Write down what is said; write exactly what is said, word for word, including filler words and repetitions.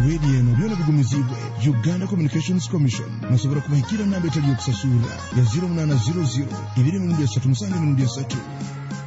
ebweru eno byona bigumizibwe Uganda Communications Commission musobola kubahikira namba etali yokusasula ya zero munana zero zero ibiri mirundi esatu musanvu mirundi esatu